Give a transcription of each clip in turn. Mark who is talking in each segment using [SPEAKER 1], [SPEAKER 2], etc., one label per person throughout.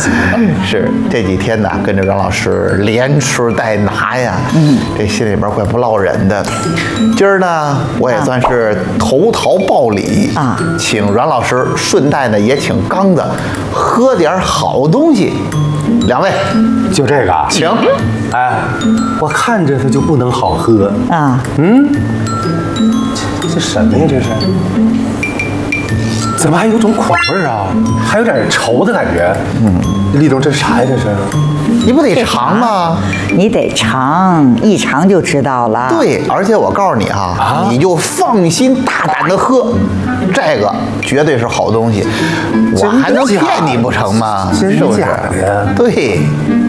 [SPEAKER 1] 西。
[SPEAKER 2] 是这几天呢，跟着阮老师连吃带拿呀，这心里边怪不落忍的。今儿呢，我也算是投桃报李啊，请阮老师，顺带呢也请刚子喝点好东西。两位，
[SPEAKER 1] 就这个，
[SPEAKER 2] 请。
[SPEAKER 1] 哎，我看着它就不能好喝
[SPEAKER 3] 啊。
[SPEAKER 1] 这什么呀？这是？怎么还有种苦味儿啊？还有点稠的感觉。立冬，这是啥呀？这是？
[SPEAKER 2] 你不得尝吗？
[SPEAKER 3] 你得尝，一尝就知道了。
[SPEAKER 2] 对，而且我告诉你啊，你就放心大胆的喝，这个绝对是好东西。我还能骗你不成吗？
[SPEAKER 1] 是不是？
[SPEAKER 2] 对。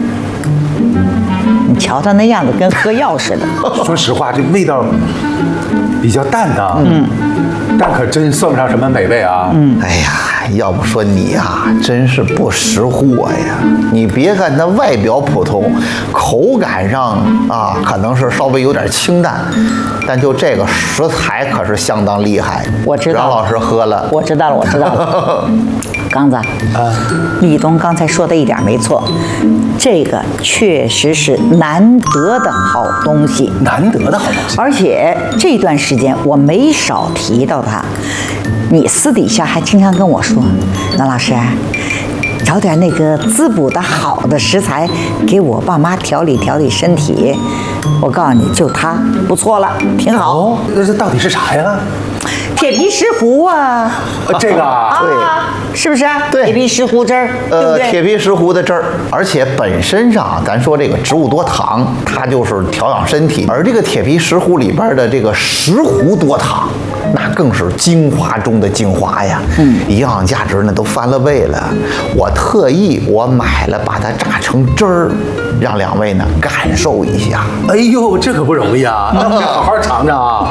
[SPEAKER 3] 你瞧他那样子，跟喝药似的。
[SPEAKER 1] 说实话，这味道比较淡啊。但可真算不上什么美味啊。
[SPEAKER 2] 哎呀，要不说你呀，真是不识货呀！你别看它外表普通，口感上啊，可能是稍微有点清淡，但就这个食材可是相当厉害。
[SPEAKER 3] 我知道，
[SPEAKER 2] 阮老师喝了，
[SPEAKER 3] 我知道了，我知道了。刚子，立冬刚才说的一点没错，这个确实是难得的好东西，
[SPEAKER 1] 难得的好东西。
[SPEAKER 3] 而且这段时间我没少提到它，你私底下还经常跟我说，阮老师，找点那个滋补的好的食材，给我爸妈调理调理身体。我告诉你，就它不错了，挺好。
[SPEAKER 1] 哦，那这到底是啥呀？
[SPEAKER 3] 铁皮石斛啊，
[SPEAKER 1] 这个啊，
[SPEAKER 2] 对，
[SPEAKER 3] 是不是？
[SPEAKER 2] 对，
[SPEAKER 3] 铁皮石斛汁儿，对不对？
[SPEAKER 2] 铁皮石斛的汁儿，而且本身上咱说这个植物多糖，它就是调养身体，而这个铁皮石斛里边的这个石斛多糖，那更是精华中的精华呀。营养价值呢都翻了倍了。我特意买了，把它榨成汁儿，让两位呢感受一下。
[SPEAKER 1] 哎呦，这可不容易啊！那我得好好尝尝啊。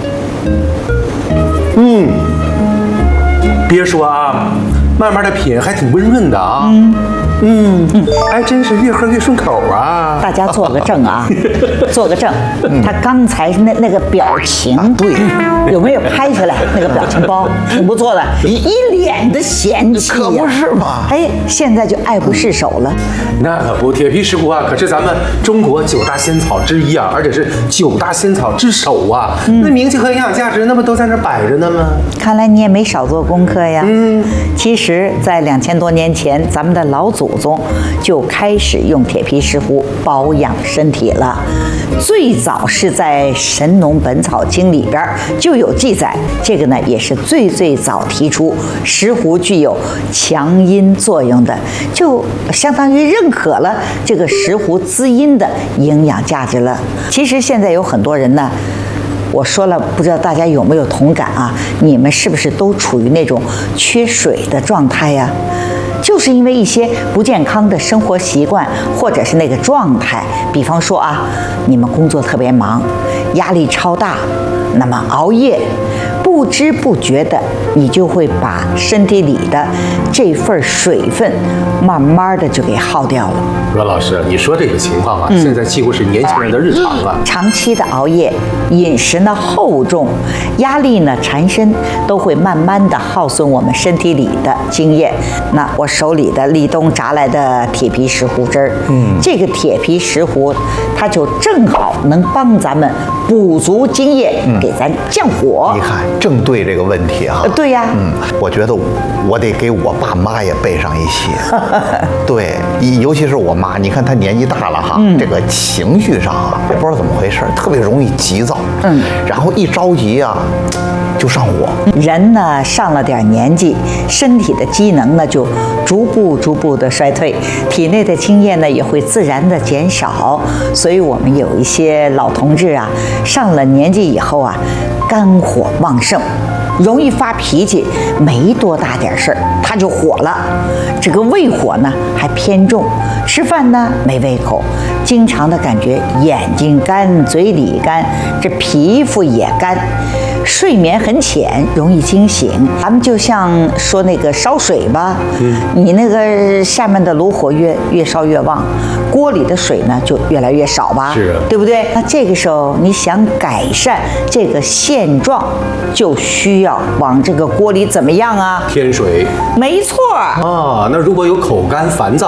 [SPEAKER 1] 别说啊，慢慢的品还挺温润的啊。还真是越喝越顺口啊！
[SPEAKER 3] 大家做个证啊，做个证。他刚才那个表情，
[SPEAKER 2] 对，
[SPEAKER 3] 有没有拍下来那个表情包？挺不错的，一脸的嫌弃呀，
[SPEAKER 2] 可不是嘛。
[SPEAKER 3] 哎，现在就爱不释手了。
[SPEAKER 1] 那可不，铁皮石斛啊，可是咱们中国9大仙草之一啊，而且是9大仙草之首啊。那名气和营养价值，那不都在那摆着呢吗？
[SPEAKER 3] 看来你也没少做功课呀。其实，在2000多年前，咱们的老祖宗就开始用铁皮石斛保养身体了。最早是在《神农本草经》里边就有记载，这个呢也是最早提出石斛具有强阴作用的，就相当于认可了这个石斛滋阴的营养价值了。其实现在有很多人呢，我说了，不知道大家有没有同感啊？你们是不是都处于那种缺水的状态呀？就是因为一些不健康的生活习惯，或者是那个状态。比方说啊，你们工作特别忙，压力超大，那么熬夜，不知不觉的，你就会把身体里的这份水分，慢慢的就给耗掉了。
[SPEAKER 1] 阮老师，你说这个情况啊，现在几乎是年轻人的日常了。
[SPEAKER 3] 长期的熬夜，饮食呢厚重，压力呢缠身，都会慢慢的耗损我们身体里的津液。那我手里的立冬榨来的铁皮石斛汁儿，这个铁皮石斛，它就正好能帮咱们补足津液，给咱降火。
[SPEAKER 2] 你看，正对这个问题啊。
[SPEAKER 3] 对呀。
[SPEAKER 2] 我觉得我得给我爸妈也备上一些。对，尤其是我妈，你看她年纪大了哈，这个情绪上啊，也不知道怎么回事，特别容易急躁。然后一着急啊，就上火。
[SPEAKER 3] 人呢上了点年纪，身体的机能呢就逐步的衰退，体内的津液呢也会自然的减少。所以我们有一些老同志啊，上了年纪以后啊，肝火旺盛，容易发脾气，没多大点事儿他就火了。这个胃火呢还偏重，吃饭呢没胃口，经常的感觉眼睛干、嘴里干，这皮肤也干，睡眠很浅，容易惊醒。咱们就像说那个烧水吧，你那个下面的炉火越烧越旺，锅里的水呢就越来越少吧，
[SPEAKER 1] 是啊，
[SPEAKER 3] 对不对？那这个时候你想改善这个现状，就需要往这个锅里怎么样啊？
[SPEAKER 1] 添水。
[SPEAKER 3] 没错。
[SPEAKER 1] 那如果有口干烦躁